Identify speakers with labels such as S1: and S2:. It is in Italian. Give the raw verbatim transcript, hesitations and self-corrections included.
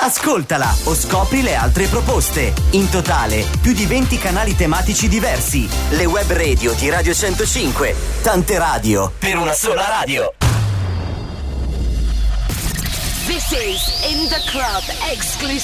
S1: Ascoltala o scopri le altre proposte. In totale, più di venti canali tematici diversi. Le web radio di Radio centocinque. Tante radio per una sola radio.
S2: This is In The Club exclusive.